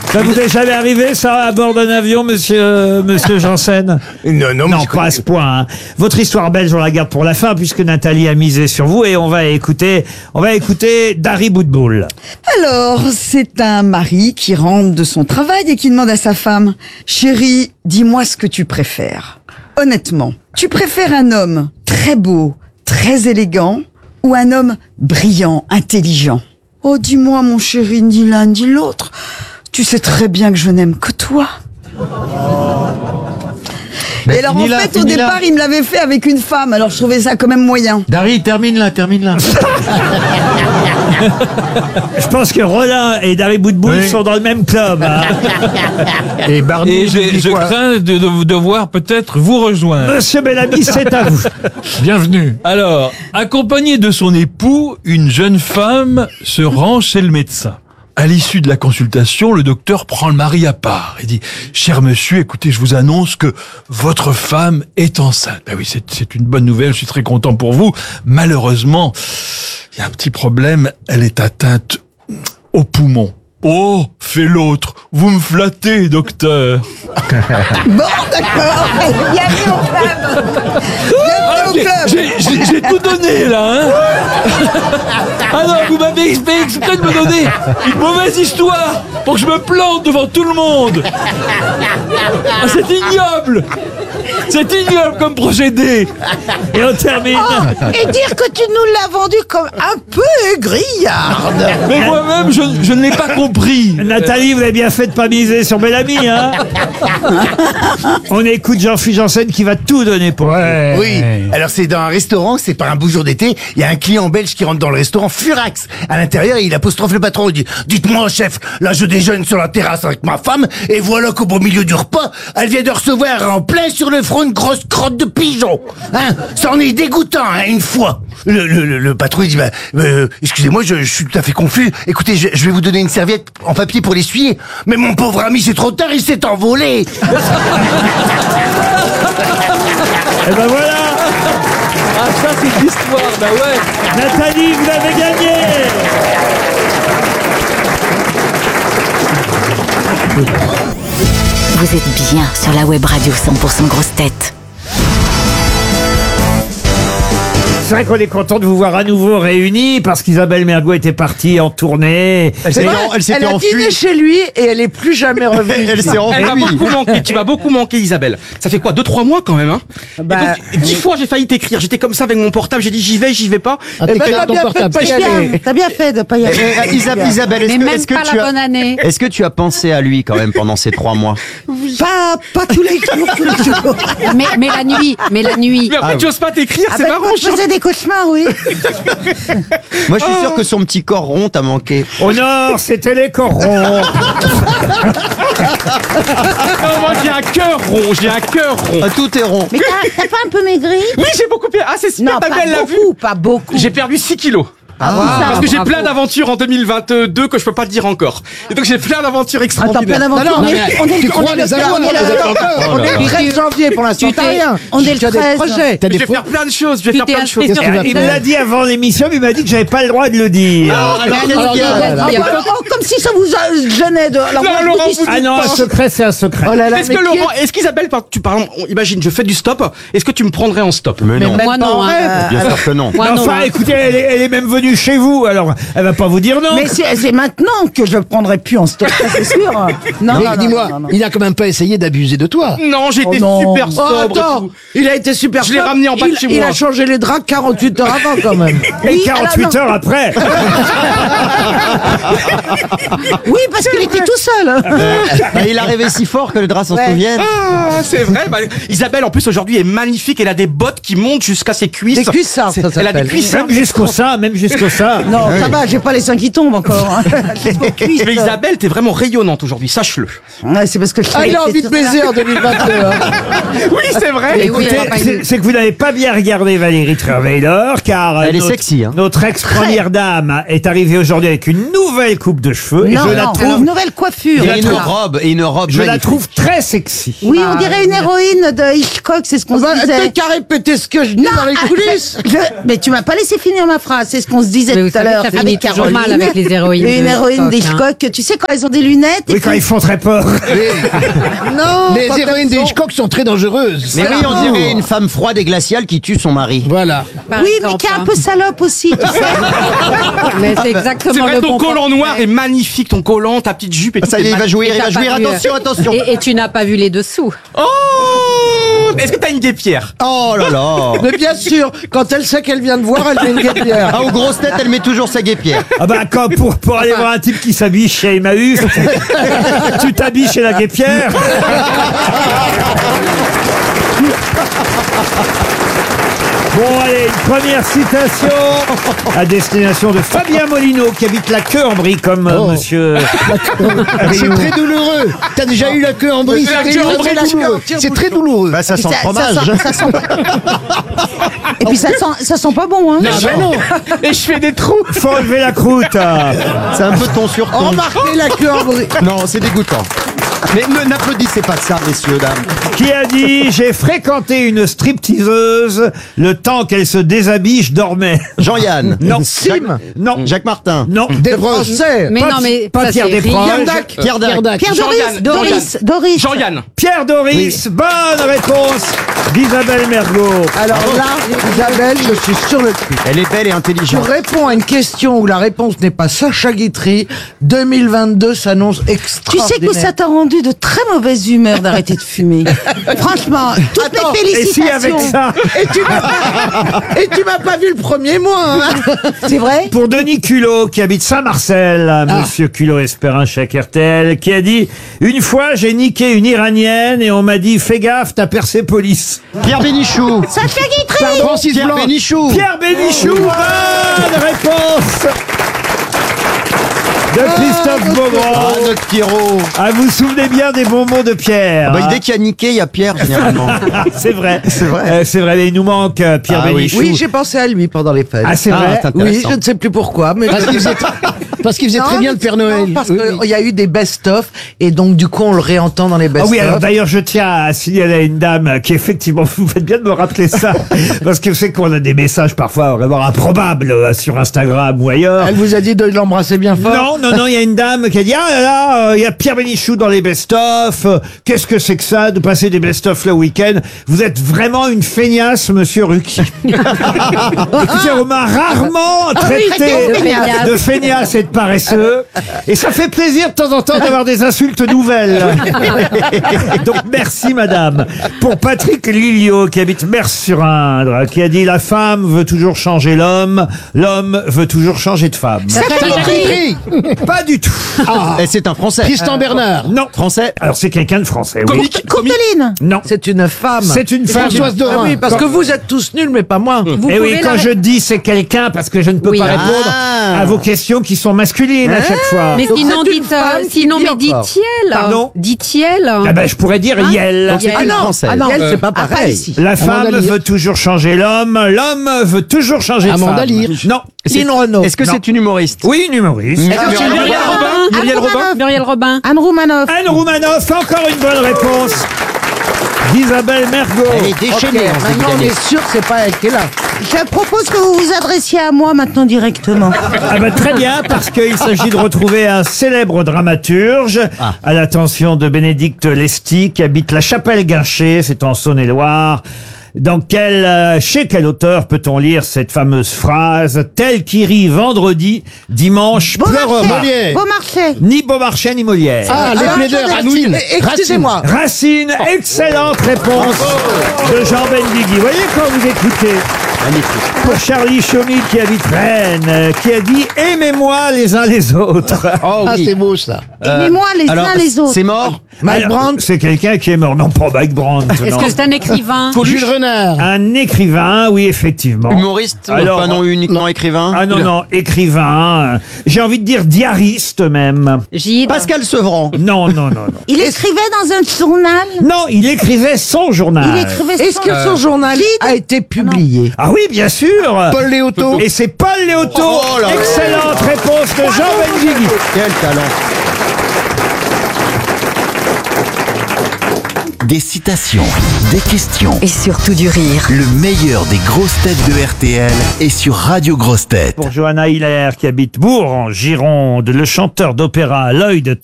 Ça vous est jamais arrivé, ça, à bord d'un avion, monsieur Janssen? Non, pas à ce point. Hein. Votre histoire belge, on la garde pour la fin, puisque Nathalie a misé sur vous, et on va écouter Dari Boudboul. Alors, c'est un mari qui rentre de son travail et qui demande à sa femme, « Chérie, dis-moi ce que tu préfères. Honnêtement, tu préfères un homme très beau, très élégant, ou un homme brillant, intelligent? Oh, dis-moi, mon chéri, ni l'un ni l'autre. Tu sais très bien que je n'aime que toi. » Et alors, en fait, au départ, il me l'avait fait avec une femme, alors je trouvais ça quand même moyen. Dari, termine là. Je pense que Rollin et Dari Boudboul sont dans le même club. Hein. Et Barney, Et je crains de devoir peut-être vous rejoindre. Monsieur Bellamy, c'est à vous. bienvenue. Alors, accompagnée de son époux, une jeune femme se rend chez le médecin. À l'issue de la consultation, le docteur prend le mari à part et dit « Cher monsieur, écoutez, je vous annonce que votre femme est enceinte. » Ben oui, c'est une bonne nouvelle, je suis très content pour vous. Malheureusement, il y a un petit problème, elle est atteinte au poumon. Oh, fait l'autre, vous me flattez, docteur. Bon, d'accord. Bienvenue au club. Bienvenue au club. J'ai tout donné, là, hein. Ah non, vous m'avez fait exprès de me donner une mauvaise histoire pour que je me plante devant tout le monde. Ah, c'est ignoble. C'est ignoble comme procédé. Et on termine. Et dire que tu nous l'as vendu comme un peu grillard. Mais moi-même, je ne l'ai pas compris. Nathalie, vous avez bien fait de pas miser sur Bellamy, hein. On écoute Jean-Philippe Janssen qui va tout donner pour elle. Oui, alors c'est dans un restaurant, c'est pas un beau jour d'été, il y a un client belge qui rentre dans le restaurant furax. À l'intérieur, il apostrophe le patron, il dit « Dites-moi, chef, là je déjeune sur la terrasse avec ma femme, et voilà qu'au beau milieu du repas, elle vient de recevoir en plein sur le front une grosse crotte de pigeon. Hein, ça en est dégoûtant, hein, une fois. » Le patron, il dit « Excusez-moi, je suis tout à fait confus. Écoutez, je vais vous donner une serviette en papier pour l'essuyer. Mais mon pauvre ami, c'est trop tard, il s'est envolé. » Et ben voilà. Ah, ça, c'est l'histoire, bah ouais. Nathalie, vous avez gagné. Vous êtes bien sur la web radio 100% grosses têtes. C'est vrai qu'on est content de vous voir à nouveau réunis parce qu'Isabelle Mergo était partie en tournée. Elle s'était Elle a dîné chez lui et elle est plus jamais revenue. Elle s'est Elle m'a beaucoup manqué, tu m'as beaucoup manqué Isabelle. Ça fait quoi, 2-3 mois quand même, hein? Bah, Et donc, 10 fois j'ai failli t'écrire, j'étais comme ça avec mon portable, j'ai dit j'y vais pas. t'as bien fait de pas y aller. T'as bien fait de pas y aller. Isabelle, est-ce que Est-ce que tu as pensé à lui quand même pendant ces 3 mois? Pas tous les jours. Mais la nuit. Mais après tu oses pas t'écrire, Ah c'est ben, marrant. moi, je faisais des cauchemars, oui. Moi, je suis sûr que son petit corps rond t'a manqué. Au nord, c'était les corons. Non, moi j'ai un cœur rond, Ah, tout est rond. Mais t'as pas un peu maigri? Oui, j'ai beaucoup perdu. Ah, c'est super, Non, ta pas belle l'a vu. beaucoup, pas beaucoup. J'ai perdu 6 kilos. Parce que j'ai plein d'aventures en 2022 que je peux pas te dire encore. Et donc j'ai plein d'aventures Attends, plein extraordinaires. d'aventures. tu crois les avions, On est le 13 janvier pour l'instant. T'as rien. On est le Tu as des 13. projets. Je vais faire plein de choses, je vais faire plein de choses. Il me l'a dit avant l'émission, mais il m'a dit que j'avais pas le droit de le dire. Comme si ça vous gênait de. Alors, Non, moi, je Laurent, vous dis- vous- Ah non, un secret, c'est un secret. Oh là là, Est-ce mais que Laurent, est-ce qu'Isabelle, par exemple, imagine, je fais du stop, est-ce que tu me prendrais en stop? Mais non, Moi non. Hein. bien sûr que non. Moi non. Enfin, Hein. écoutez, elle est même venue chez vous, alors elle va pas vous dire non. Mais c'est maintenant que je prendrai plus en stock, ça, c'est sûr. Non, Mais dis-moi, il a quand même pas essayé d'abuser de toi. Non, j'ai été non. super sobre. Attends, et tout. il a été super. Je l'ai sobre. ramené en bas de chez Il moi. a changé les draps 48 heures avant quand même. Et Oui, 48 alors, non. heures après. Oui, parce qu'il était tout seul. Bah, il a rêvé si fort que le drap s'en Ouais. souvienne. Ah, c'est vrai. Bah, Isabelle, en plus, aujourd'hui, est magnifique. Elle a des bottes qui montent jusqu'à ses cuisses. Des cuissards, ça Elle a des s'appelle. cuissards. Même jusqu'au sein, même jusqu'au sein. Non, ça va, j'ai pas les seins qui tombent encore. Hein. Jusqu'aux cuisses. Mais Isabelle, t'es vraiment rayonnante aujourd'hui, sache-le. Ouais, c'est parce que je Il a envie de baiser en 2022. Oui, c'est vrai. Écoutez, c'est que vous n'avez pas bien regardé Valérie Trierweiler, car Elle est sexy, hein. notre ex-première dame est arrivée aujourd'hui avec une nouvelle coupe de cheveux. Et Non, je la Une nouvelle coiffure. Et une robe Je la magnifique. trouve très sexy. Oui, on dirait une héroïne de Hitchcock, c'est ce qu'on se disait. T'as qu'à répéter ce que je dis dans les coulisses. Mais tu m'as pas laissé finir ma phrase, c'est ce qu'on se disait Mais vous tout à savez l'heure que ça avec finit toujours Caroline. mal avec les héroïnes Une de héroïne Hitchcock, d'Hitchcock, tu sais quand elles ont des lunettes. Oui, quand ils font très peur. Non, Les quand héroïnes de elles sont- Hitchcock sont très dangereuses. Mais oui, on dirait une femme froide et glaciale qui tue son mari. Voilà. Par Oui, mais exemple, qui est un hein. peu salope aussi, tu sais. Mais c'est exactement C'est vrai, le ton bon collant noir est magnifique, ton collant, ta petite jupe et tout. Ça y est, il va jouir, Et t'as pas vu, attention. Et tu n'as pas vu les dessous. Oh, est-ce que t'as une guêpière? Oh là là. Mais bien sûr, quand elle sait qu'elle vient de voir, elle met une guêpière. Ah, aux grosses têtes, elle met toujours sa guêpière. Ah bah quand pour aller voir un type qui s'habille chez Emmaüs, tu t'habilles chez la guêpière. Bon allez, une première citation à destination de Fabien Molino qui habite la Queue-en-Brie comme monsieur. C'est très douloureux. T'as déjà eu la queue en brie. La C'est queue en très brie, douloureux. C'est très douloureux. Bah, ça sent le fromage. Et puis ça sent pas bon, hein. Et je fais des trous. Faut enlever la croûte. C'est un peu ton sur ton. Remarquez la queue en brie. Non, c'est dégoûtant. Mais n'applaudissez pas ça, messieurs, dames. Qui a dit j'ai fréquenté une stripteaseuse le temps qu'elle se déshabille, je dormais. Jean-Yann. Non. Sim. Non. Jacques Martin. Non. Des Français. Mais Pas- non, mais pas ça, Pierre c'est Desproges. rien. Pierre Dac. Pierre Jean-Yann, Doris. Jean-Yann. Pierre Doris, bonne réponse d'Isabelle Mergo. Alors là, Isabelle, je suis sur le cul. Elle est belle et Tu intelligente. réponds à une question où la réponse n'est pas Sacha Guitry. 2022 s'annonce Tu extraordinaire. sais que ça t'a rendu de très mauvaise humeur d'arrêter de fumer. Franchement, toutes mes Et si avec félicitations. ça, Et tu m'as pas vu le premier mois. Hein. C'est vrai? pour Denis Culot, qui habite Saint-Marcel, monsieur Culot Espérin chez RTL, qui a dit une fois j'ai niqué une Iranienne et on m'a dit fais gaffe, t'as Persépolis. Pierre Bénichou. Sacha Guitry. Francis Pierre Blanc. Bénichou. Pierre Bénichou, bonne réponse de Christophe Beaugrand. Ah, notre Pierrot. Ah, vous vous souvenez bien des bons mots de Pierre. Bah, hein dès qu'il y a niqué, il y a Pierre, généralement. C'est vrai. C'est vrai. C'est vrai, mais il nous manque Pierre Ah oui. Bénichou. Oui, j'ai pensé à lui pendant les fêtes. Ah, c'est Ah, vrai. c'est Oui, intéressant. je ne sais plus pourquoi, mais parce qu'il faisait très bien le Père Noël. Non, parce Oui, qu'il oui. y a eu des best-of, et donc du coup on le réentend dans les Ah best-of. oui, alors d'ailleurs, je tiens à signaler à une dame qui effectivement, vous faites bien de me rappeler ça, parce que c'est qu'on a des messages parfois vraiment improbables sur Instagram ou ailleurs. Elle vous a dit de l'embrasser bien fort. Non, il y a une dame qui a dit ah là là, il y a Pierre Bénichou dans les best-of. Qu'est-ce que c'est que ça de passer des best-of le week-end? Vous êtes vraiment une feignasse, monsieur Ruquier. Écoutez, on m'a rarement traité de feignasse et de paresseux, et ça fait plaisir de temps en temps d'avoir des insultes nouvelles. Donc merci madame. Pour Patrick Lilliot qui habite Mers-sur-Indre, qui a dit la femme veut toujours changer l'homme, l'homme veut toujours changer de femme. Pas du tout. Et c'est un Français. Tristan Bernard. Non. Français. Alors c'est quelqu'un de français. Oui. Courteline. Non. C'est une femme. C'est une femme. Françoise Dorin. Ah oui, parce que vous êtes tous nuls, mais pas moi. Vous Et oui, pouvez quand la- je dis c'est quelqu'un, parce que je ne peux Oui. pas répondre Ah. à vos questions qui sont masculines à chaque fois. Mais Donc, sinon, c'est une dites, femme qui sinon, dit mais encore. dit-il. Pardon Dit-il. Ah ben, je pourrais dire Yel. Donc c'est Ah une non, Française. Ah non, Elle, c'est pas Ah, pas pareil. ici. La femme Amanda Lear. veut toujours changer l'homme, l'homme veut toujours changer de Amanda femme. Lear. Non. Lynn Renaud. Est-ce que Non. c'est une humoriste? Oui, une humoriste. Muriel Robin. Muriel Robin. Muriel Robin. Anne Roumanoff. Anne Roumanoff, encore une bonne réponse d'Isabelle Mergo. Elle est déchaînée en ce début Maintenant, on d'année. est sûr que c'est pas elle qui est là. Je propose que vous vous adressiez à moi maintenant directement. Ah bah très bien, parce qu'il s'agit de retrouver un célèbre dramaturge à l'attention de Bénédicte Lesty, qui habite la Chapelle-Guinché, c'est en Saône-et-Loire. Chez quel auteur peut-on lire cette fameuse phrase « Tel qui rit vendredi, dimanche pleurera ». Molière. Beaumarchais. Ni Beaumarchais ni Molière. Ah, les plaideurs. Racine. Excusez-moi. Racine, excellente réponse de Jean Benguigui. Vous voyez quand vous écoutez. Magnifique. Pour Charlie Chaumy qui habite Rennes, qui a dit « Aimez-moi les uns les autres ». Oh Ah, oui. c'est beau ça. Aimez-moi les Alors, uns les autres. c'est mort? Mike Alors, Brandt. c'est quelqu'un qui est mort. Non, pas Mike Brandt. Est-ce non. que c'est un écrivain? Jules Renard. Un écrivain, oui, effectivement. Humoriste? Alors, Pas non uniquement écrivain? Ah non, écrivain. J'ai envie de dire diariste même. Gide. Pascal Sevran. Non. Il écrivait dans un journal. Non, il écrivait son journal. Il écrivait Est-ce que son journal a été publié? Ah oui, bien sûr. Paul Léoto. Et c'est Paul Léoto. Oh là là. Excellente réponse de Jean Benguigui. Quel talent. Des citations, des questions. Et surtout du rire. Le meilleur des grosses têtes de RTL est sur Radio Grosses Têtes. Pour Johanna Hiller qui habite Bourg en Gironde, le chanteur d'opéra Lloyd